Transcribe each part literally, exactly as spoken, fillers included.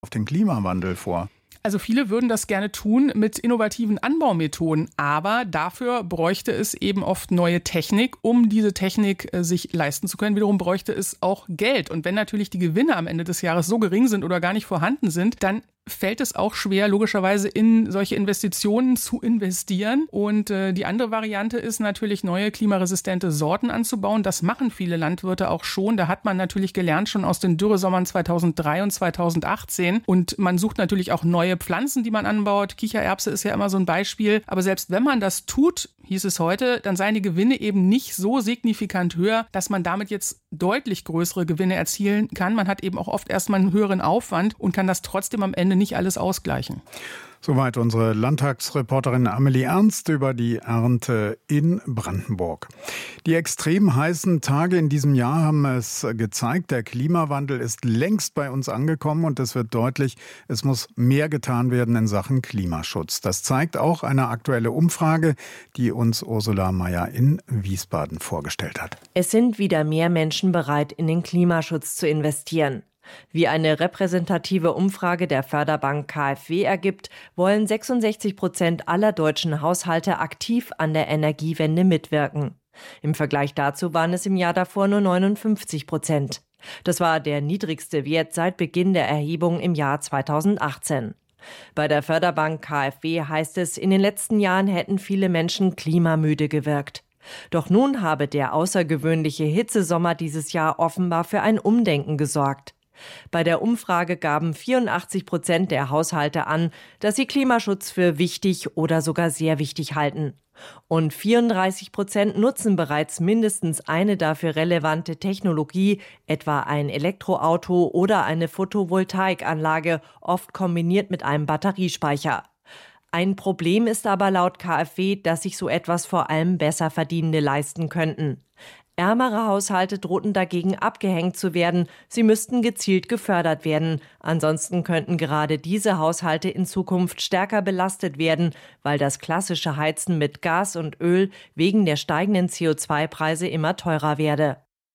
auf den Klimawandel vor? Also viele würden das gerne tun mit innovativen Anbaumethoden, aber dafür bräuchte es eben oft neue Technik. Um diese Technik äh, sich leisten zu können, wiederum bräuchte es auch Geld. Und wenn natürlich die Gewinne am Ende des Jahres so gering sind oder gar nicht vorhanden sind, dann fällt es auch schwer, logischerweise in solche Investitionen zu investieren. Und äh, die andere Variante ist natürlich, neue klimaresistente Sorten anzubauen. Das machen viele Landwirte auch schon. Da hat man natürlich gelernt, schon aus den Dürresommern zweitausenddrei und zweitausendachtzehn. Und man sucht natürlich auch neue Pflanzen, die man anbaut. Kichererbse ist ja immer so ein Beispiel. Aber selbst wenn man das tut, hieß es heute, dann seien die Gewinne eben nicht so signifikant höher, dass man damit jetzt deutlich größere Gewinne erzielen kann. Man hat eben auch oft erstmal einen höheren Aufwand und kann das trotzdem am Ende nicht alles ausgleichen. Soweit unsere Landtagsreporterin Amelie Ernst über die Ernte in Brandenburg. Die extrem heißen Tage in diesem Jahr haben es gezeigt, der Klimawandel ist längst bei uns angekommen und es wird deutlich, es muss mehr getan werden in Sachen Klimaschutz. Das zeigt auch eine aktuelle Umfrage, die uns Ursula Mayer in Wiesbaden vorgestellt hat. Es sind wieder mehr Menschen bereit, in den Klimaschutz zu investieren. Wie eine repräsentative Umfrage der Förderbank KfW ergibt, wollen sechsundsechzig Prozent aller deutschen Haushalte aktiv an der Energiewende mitwirken. Im Vergleich dazu waren es im Jahr davor nur neunundfünfzig Prozent. Das war der niedrigste Wert seit Beginn der Erhebung im Jahr zweitausendachtzehn. Bei der Förderbank KfW heißt es, in den letzten Jahren hätten viele Menschen klimamüde gewirkt. Doch nun habe der außergewöhnliche Hitzesommer dieses Jahr offenbar für ein Umdenken gesorgt. Bei der Umfrage gaben vierundachtzig Prozent der Haushalte an, dass sie Klimaschutz für wichtig oder sogar sehr wichtig halten. Und vierunddreißig Prozent nutzen bereits mindestens eine dafür relevante Technologie, etwa ein Elektroauto oder eine Photovoltaikanlage, oft kombiniert mit einem Batteriespeicher. Ein Problem ist aber laut KfW, dass sich so etwas vor allem Besserverdienende leisten könnten. Ärmere Haushalte drohten dagegen abgehängt zu werden. Sie müssten gezielt gefördert werden. Ansonsten könnten gerade diese Haushalte in Zukunft stärker belastet werden, weil das klassische Heizen mit Gas und Öl wegen der steigenden C O zwei Preise immer teurer werde.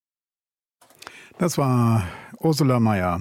Das war Ursula Mayer.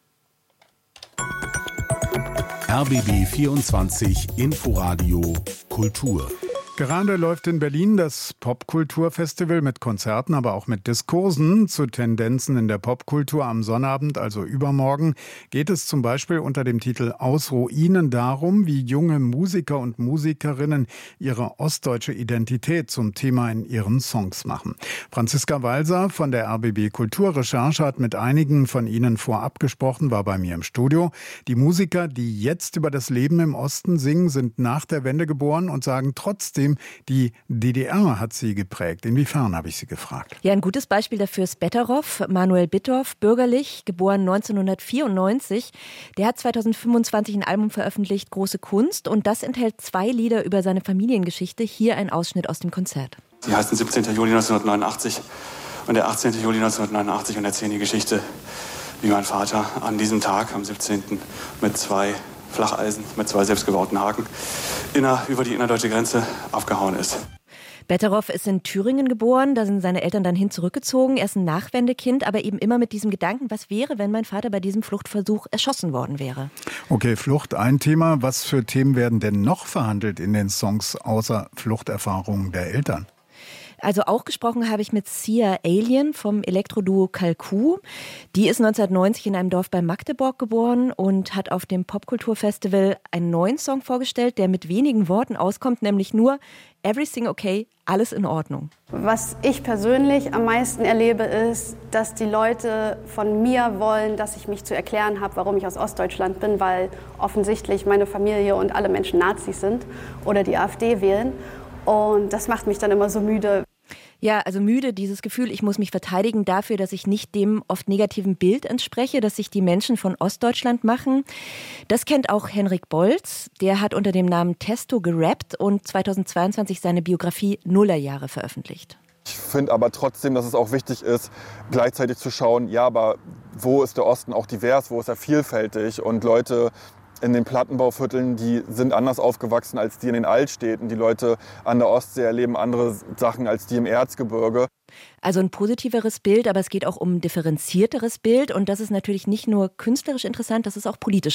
R B B vierundzwanzig Inforadio Kultur. Gerade läuft in Berlin das Popkulturfestival mit Konzerten, aber auch mit Diskursen zu Tendenzen in der Popkultur. Am Sonnabend, also übermorgen, geht es zum Beispiel unter dem Titel Aus Ruinen darum, wie junge Musiker und Musikerinnen ihre ostdeutsche Identität zum Thema in ihren Songs machen. Franziska Walser von der R B B Kulturrecherche hat mit einigen von ihnen vorab gesprochen, war bei mir im Studio. Die Musiker, die jetzt über das Leben im Osten singen, sind nach der Wende geboren und sagen trotzdem, die D D R hat sie geprägt. Inwiefern, habe ich sie gefragt. Ja, ein gutes Beispiel dafür ist Betteroff, Manuel Bittorf, bürgerlich, geboren neunzehnhundertvierundneunzig. Der hat zweitausendfünfundzwanzig ein Album veröffentlicht, Große Kunst, und das enthält zwei Lieder über seine Familiengeschichte. Hier ein Ausschnitt aus dem Konzert. Sie heißen siebzehnten Juli neunzehnhundertneunundachtzig und der achtzehnten Juli neunzehnhundertneunundachtzig und erzählen die Geschichte, wie mein Vater an diesem Tag, am siebzehnten mit zwei Flacheisen, mit zwei selbstgebauten Haken, inner, über die innerdeutsche Grenze abgehauen ist. Betteroff ist in Thüringen geboren, da sind seine Eltern dann hin zurückgezogen. Er ist ein Nachwendekind, aber eben immer mit diesem Gedanken, was wäre, wenn mein Vater bei diesem Fluchtversuch erschossen worden wäre. Okay, Flucht ein Thema. Was für Themen werden denn noch verhandelt in den Songs außer Fluchterfahrungen der Eltern? Also auch gesprochen habe ich mit Sia Alien vom Elektroduo Kalku. Die ist neunzehnhundertneunzig in einem Dorf bei Magdeburg geboren und hat auf dem Popkulturfestival einen neuen Song vorgestellt, der mit wenigen Worten auskommt, nämlich nur Everything okay, alles in Ordnung. Was ich persönlich am meisten erlebe, ist, dass die Leute von mir wollen, dass ich mich zu erklären habe, warum ich aus Ostdeutschland bin, weil offensichtlich meine Familie und alle Menschen Nazis sind oder die AfD wählen. Und das macht mich dann immer so müde. Ja, also müde, dieses Gefühl, ich muss mich verteidigen dafür, dass ich nicht dem oft negativen Bild entspreche, das sich die Menschen von Ostdeutschland machen. Das kennt auch Henrik Bolz. Der hat unter dem Namen Testo gerappt und zweitausendzweiundzwanzig seine Biografie Nullerjahre veröffentlicht. Ich finde aber trotzdem, dass es auch wichtig ist, gleichzeitig zu schauen, ja, aber wo ist der Osten auch divers, wo ist er vielfältig, und Leute in den Plattenbauvierteln, die sind anders aufgewachsen als die in den Altstädten. Die Leute an der Ostsee erleben andere Sachen als die im Erzgebirge. Also ein positiveres Bild, aber es geht auch um ein differenzierteres Bild. Und das ist natürlich nicht nur künstlerisch interessant, das ist auch politisch